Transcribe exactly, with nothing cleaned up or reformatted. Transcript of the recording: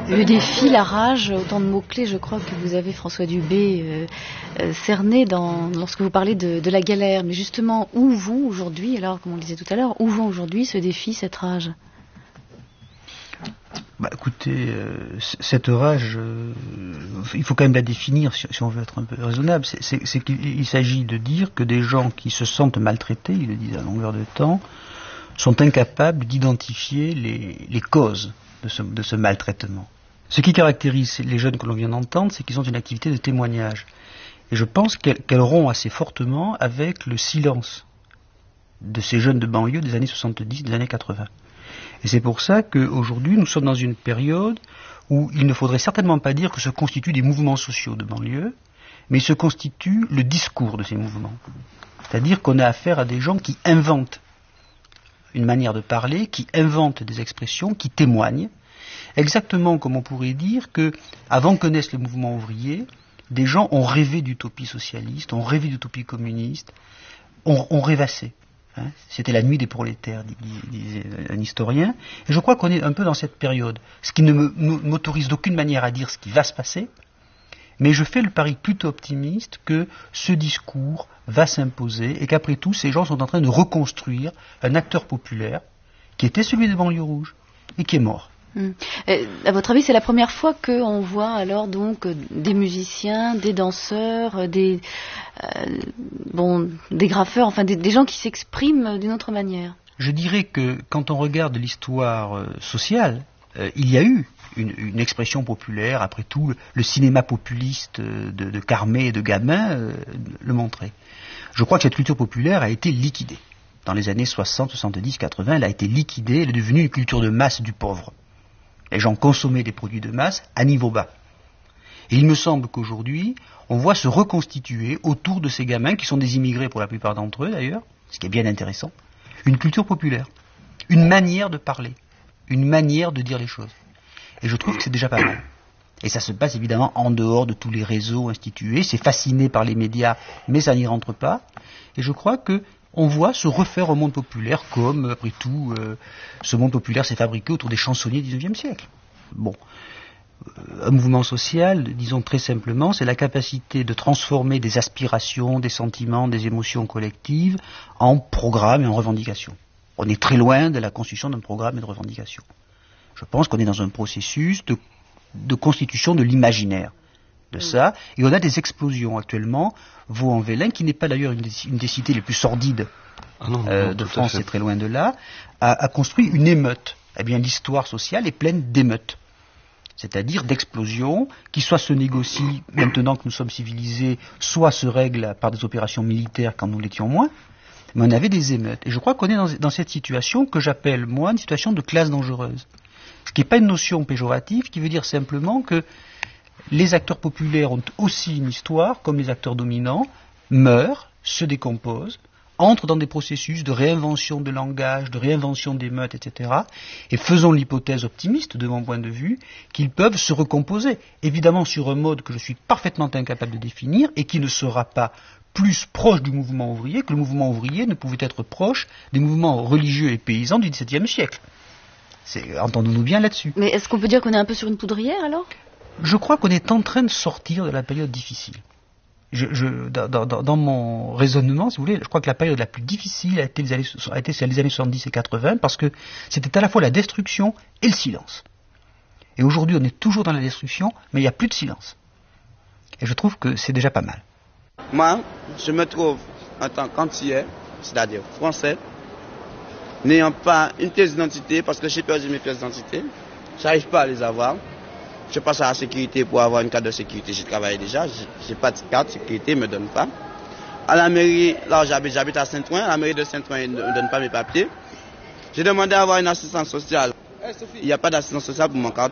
Le défi, la rage, autant de mots-clés, je crois, que vous avez, François Dubé, euh, euh, cerné dans, lorsque vous parlez de, de la galère. Mais justement, où vont aujourd'hui, alors, comme on le disait tout à l'heure, où vont aujourd'hui ce défi, cette rage ? Bah, écoutez, euh, cette rage, euh, il faut quand même la définir si, si on veut être un peu raisonnable. C'est, c'est, c'est qu'il s'agit de dire que des gens qui se sentent maltraités, ils le disent à longueur de temps, sont incapables d'identifier les, les causes de ce, de ce maltraitement. Ce qui caractérise les jeunes que l'on vient d'entendre, c'est qu'ils ont une activité de témoignage. Et je pense qu'elle, qu'elle rompt assez fortement avec le silence de ces jeunes de banlieue des années soixante-dix, des années quatre-vingts. Et c'est pour ça qu'aujourd'hui, nous sommes dans une période où il ne faudrait certainement pas dire que se constituent des mouvements sociaux de banlieue, mais se constitue le discours de ces mouvements. C'est-à-dire qu'on a affaire à des gens qui inventent une manière de parler, qui inventent des expressions, qui témoignent, exactement comme on pourrait dire que, avant que naisse le mouvement ouvrier, des gens ont rêvé d'utopie socialiste, ont rêvé d'utopie communiste, ont, ont rêvassé. Hein, c'était la nuit des prolétaires, disait un historien. Et je crois qu'on est un peu dans cette période. Ce qui ne me, m'autorise d'aucune manière à dire ce qui va se passer, mais je fais le pari plutôt optimiste que ce discours va s'imposer et qu'après tout, ces gens sont en train de reconstruire un acteur populaire qui était celui des banlieues rouges et qui est mort. Hum. Euh, à votre avis, c'est la première fois qu'on voit alors donc des musiciens, des danseurs, des euh, bon, des graffeurs, enfin des, des gens qui s'expriment d'une autre manière. Je dirais que quand on regarde l'histoire euh, sociale, euh, il y a eu une, une expression populaire. Après tout, le, le cinéma populiste de, de Carmé et de Gamin euh, le montrait. Je crois que cette culture populaire a été liquidée. Dans les années soixante, soixante-dix, quatre-vingts, elle a été liquidée, elle est devenue une culture de masse du pauvre. Les gens consommaient des produits de masse à niveau bas. Et il me semble qu'aujourd'hui, on voit se reconstituer autour de ces gamins, qui sont des immigrés pour la plupart d'entre eux d'ailleurs, ce qui est bien intéressant, une culture populaire, une manière de parler, une manière de dire les choses. Et je trouve que c'est déjà pas mal. Et ça se passe évidemment en dehors de tous les réseaux institués, c'est fasciné par les médias, mais ça n'y rentre pas. Et je crois que on voit se refaire au monde populaire comme, après tout, euh, ce monde populaire s'est fabriqué autour des chansonniers du dix-neuvième siècle. Bon, euh, un mouvement social, disons très simplement, c'est la capacité de transformer des aspirations, des sentiments, des émotions collectives en programmes et en revendications. On est très loin de la construction d'un programme et de revendications. Je pense qu'on est dans un processus de, de constitution de l'imaginaire de ça, et on a des explosions actuellement. Vaux-en-Velin, qui n'est pas d'ailleurs une, une des cités les plus sordides ah non, euh, non, de France, c'est très loin de là, a, a construit une émeute. Eh bien, l'histoire sociale est pleine d'émeutes, c'est-à-dire d'explosions qui soit se négocient maintenant que nous sommes civilisés, soit se règlent par des opérations militaires quand nous l'étions moins, mais on avait des émeutes. Et je crois qu'on est dans, dans cette situation que j'appelle, moi, une situation de classe dangereuse. Ce qui n'est pas une notion péjorative, qui veut dire simplement que les acteurs populaires ont aussi une histoire, comme les acteurs dominants, meurent, se décomposent, entrent dans des processus de réinvention de langage, de réinvention des meutes, et cetera. Et faisons l'hypothèse optimiste, de mon point de vue, qu'ils peuvent se recomposer, évidemment sur un mode que je suis parfaitement incapable de définir et qui ne sera pas plus proche du mouvement ouvrier que le mouvement ouvrier ne pouvait être proche des mouvements religieux et paysans du dix-septième siècle. C'est, entendons-nous bien là-dessus. Mais est-ce qu'on peut dire qu'on est un peu sur une poudrière alors ? Je crois qu'on est en train de sortir de la période difficile. Je, je, dans, dans, dans mon raisonnement, si vous voulez, je crois que la période la plus difficile a été les années, a été les années soixante-dix et quatre-vingts, parce que c'était à la fois la destruction et le silence. Et aujourd'hui, on est toujours dans la destruction, mais il n'y a plus de silence. Et je trouve que c'est déjà pas mal. Moi, je me trouve en tant qu'antillais, c'est-à-dire français, n'ayant pas une pièce d'identité, parce que j'ai perdu mes pièces d'identité, j'arrive pas à les avoir. Je passe à la sécurité pour avoir une carte de sécurité. J'ai travaillé déjà, j'ai pas de carte de sécurité, ils ne me donnent pas. À la mairie, là où j'habite, j'habite à Saint-Ouen, à la mairie de Saint-Ouen, ils ne me donnent pas mes papiers. J'ai demandé à avoir une assistance sociale. Il n'y a pas d'assistance sociale pour mon carte.